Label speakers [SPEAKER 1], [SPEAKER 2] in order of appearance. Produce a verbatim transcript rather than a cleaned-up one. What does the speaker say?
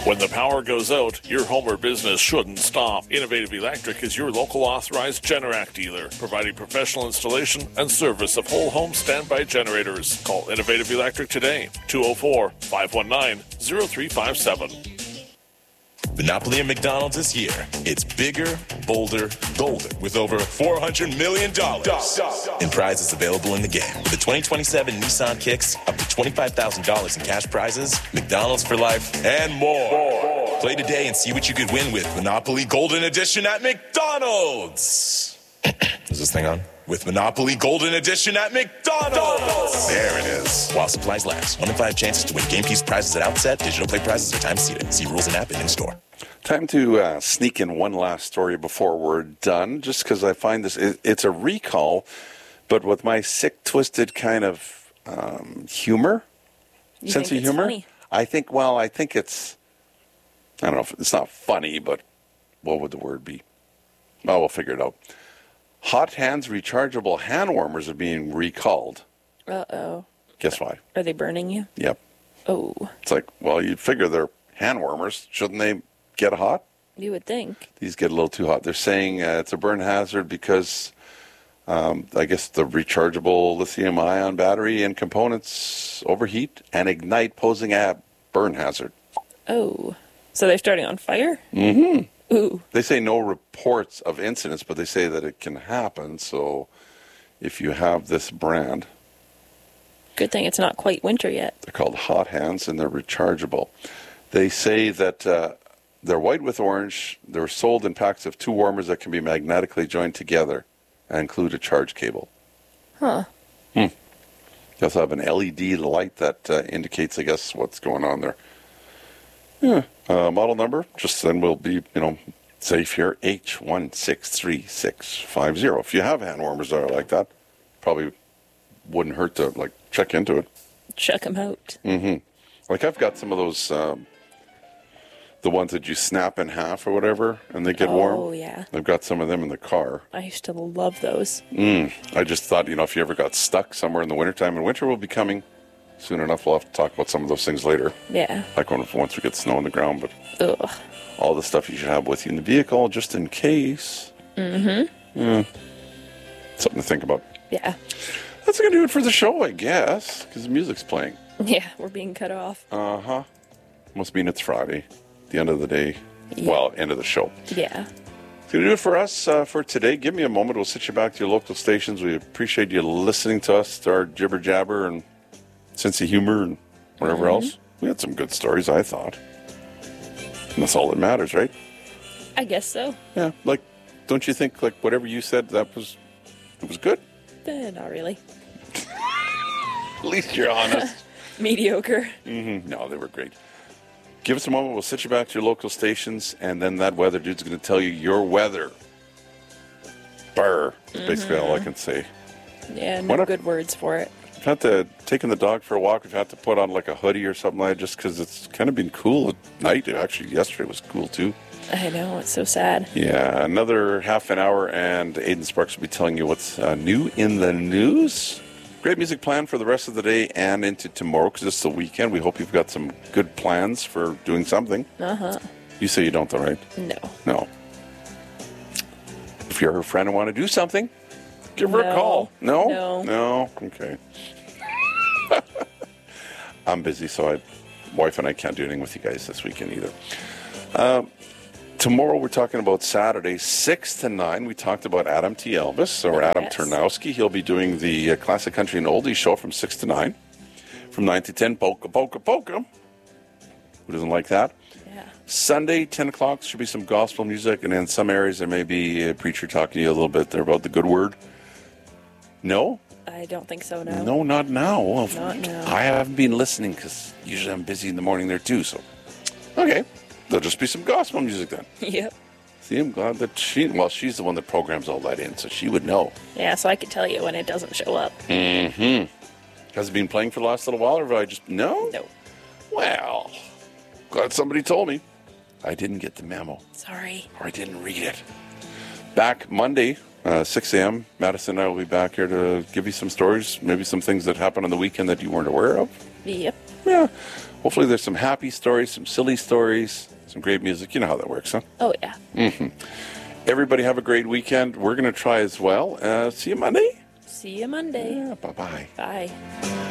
[SPEAKER 1] When the power goes out, your home or business shouldn't stop. Innovative Electric is your local authorized Generac dealer, providing professional installation and service of whole home standby generators. Call Innovative Electric today, two oh four, five one nine, oh three five seven.
[SPEAKER 2] Monopoly at McDonald's is here. It's bigger, bolder, golden, with over four hundred million dollars in prizes available in the game. With the twenty twenty-seven Nissan Kicks, up to twenty-five thousand dollars in cash prizes, McDonald's for life, and more. Play today and see what you could win with Monopoly Golden Edition at McDonald's. Is this thing on? With Monopoly Golden Edition at McDonald's. There it is. While supplies last. One in five chances to win game piece prizes at outset. Digital play prizes are time seated. See rules and app and in store.
[SPEAKER 3] Time to uh, sneak in one last story before we're done, just because I find this, it, it's a recall, but with my sick, twisted kind of um, humor,
[SPEAKER 4] you
[SPEAKER 3] sense
[SPEAKER 4] think
[SPEAKER 3] of
[SPEAKER 4] it's
[SPEAKER 3] humor.
[SPEAKER 4] Funny?
[SPEAKER 3] I think, well, I think it's, I don't know if it's not funny, but what would the word be? Well, we'll figure it out. Hot Hands rechargeable hand warmers are being recalled.
[SPEAKER 4] Uh-oh.
[SPEAKER 3] Guess why?
[SPEAKER 4] Are they burning you?
[SPEAKER 3] Yep.
[SPEAKER 4] Oh.
[SPEAKER 3] It's like, well, you'd figure they're hand warmers. Shouldn't they get hot?
[SPEAKER 4] You would think.
[SPEAKER 3] These get a little too hot. They're saying uh, it's a burn hazard because um, I guess the rechargeable lithium-ion battery and components overheat and ignite, posing a burn hazard.
[SPEAKER 4] Oh. So they're starting on fire?
[SPEAKER 3] Mm-hmm.
[SPEAKER 4] Ooh.
[SPEAKER 3] They say no reports of incidents, but they say that it can happen. So if you have this brand...
[SPEAKER 4] Good thing it's not quite winter yet.
[SPEAKER 3] They're called Hot Hands, and they're rechargeable. They say that uh, they're white with orange. They're sold in packs of two warmers that can be magnetically joined together and include a charge cable.
[SPEAKER 4] Huh.
[SPEAKER 3] Hmm. They also have an L E D light that uh, indicates, I guess, what's going on there. Yeah. Uh, model number, just then we'll be, you know, safe here, H one six three six five zero. If you have hand warmers that are like that, probably wouldn't hurt to, like, check into it.
[SPEAKER 4] Check them out.
[SPEAKER 3] Mm-hmm. Like, I've got some of those, um, the ones that you snap in half or whatever, and they get
[SPEAKER 4] oh,
[SPEAKER 3] warm.
[SPEAKER 4] Oh, yeah.
[SPEAKER 3] I've got some of them in the car.
[SPEAKER 4] I used to love those.
[SPEAKER 3] Mm. I just thought, you know, if you ever got stuck somewhere in the wintertime, and winter will be coming soon enough, we'll have to talk about some of those things later.
[SPEAKER 4] Yeah.
[SPEAKER 3] Like when, once we get snow on the ground, but
[SPEAKER 4] Ugh.
[SPEAKER 3] all the stuff you should have with you in the vehicle, just in case.
[SPEAKER 4] Mm-hmm.
[SPEAKER 3] Yeah. Something to think about.
[SPEAKER 4] Yeah.
[SPEAKER 3] That's going to do it for the show, I guess, because the music's playing.
[SPEAKER 4] Yeah, we're being cut off.
[SPEAKER 3] Uh-huh. Must mean it's Friday, the end of the day.
[SPEAKER 4] Yeah.
[SPEAKER 3] Well, end of the show.
[SPEAKER 4] Yeah.
[SPEAKER 3] It's going to do it for us uh, for today. Give me a moment. We'll sit you back to your local stations. We appreciate you listening to us, to our jibber-jabber and sense of humor and whatever
[SPEAKER 4] mm-hmm.
[SPEAKER 3] else. We had some good stories, I thought. And that's all that matters, right?
[SPEAKER 4] I guess so.
[SPEAKER 3] Yeah. Like, don't you think, like, whatever you said, that was, it was good?
[SPEAKER 4] Eh, not really.
[SPEAKER 3] At least you're honest.
[SPEAKER 4] Mediocre.
[SPEAKER 3] Mm-hmm. No, they were great. Give us a moment. We'll sit you back to your local stations, and then that weather dude's going to tell you your weather. Brr. That's mm-hmm. basically all I can say.
[SPEAKER 4] Yeah, no
[SPEAKER 3] What
[SPEAKER 4] good words for it.
[SPEAKER 3] We've had to, taking the dog for a walk, we've had to put on like a hoodie or something like that just because it's kind of been cool at night. Actually, yesterday was cool too.
[SPEAKER 4] I know, it's so sad.
[SPEAKER 3] Yeah, another half an hour, and Aiden Sparks will be telling you what's uh, new in the news. Great music plan for the rest of the day and into tomorrow because it's the weekend. We hope you've got some good plans for doing something.
[SPEAKER 4] Uh-huh.
[SPEAKER 3] You say you don't, though, right?
[SPEAKER 4] No.
[SPEAKER 3] No. If you're her friend and want to do something, give her
[SPEAKER 4] no.
[SPEAKER 3] a call. No?
[SPEAKER 4] No.
[SPEAKER 3] No? Okay. I'm busy, so I, wife and I can't do anything with you guys this weekend either. Um, tomorrow we're talking about Saturday, six to nine. We talked about Adam T. Elvis, or
[SPEAKER 4] oh,
[SPEAKER 3] Adam
[SPEAKER 4] yes.
[SPEAKER 3] Turnowski. He'll be doing the uh, Classic Country and Oldies show from six to nine. From nine to ten, polka, polka, polka. Who doesn't like that?
[SPEAKER 4] Yeah.
[SPEAKER 3] Sunday, ten o'clock, should be some gospel music, and in some areas there may be a preacher talking to you a little bit there about the good word. No?
[SPEAKER 4] I don't think so, no.
[SPEAKER 3] No, not now. Well,
[SPEAKER 4] not now.
[SPEAKER 3] I haven't been listening because usually I'm busy in the morning there too, so. Okay. There'll just be some gospel music then.
[SPEAKER 4] Yep.
[SPEAKER 3] See, I'm glad that she, well, she's the one that programs all that in, so she would know.
[SPEAKER 4] Yeah, so I could tell you when it doesn't show up.
[SPEAKER 3] Mm-hmm. Has it been playing for the last little while, or have I just, no?
[SPEAKER 4] No.
[SPEAKER 3] Well, glad somebody told me. I didn't get the memo.
[SPEAKER 4] Sorry.
[SPEAKER 3] Or I didn't read it. Back Monday, uh, six a.m., Madison and I will be back here to give you some stories, maybe some things that happened on the weekend that you weren't aware of.
[SPEAKER 4] Yep.
[SPEAKER 3] Yeah. hopefully there's some happy stories, some silly stories, some great music. You know how that works, huh?
[SPEAKER 4] Oh, yeah.
[SPEAKER 3] Mm-hmm. Everybody have a great weekend. We're going to try as well. Uh, see you Monday.
[SPEAKER 4] See you Monday.
[SPEAKER 3] Yeah, bye-bye.
[SPEAKER 4] Bye.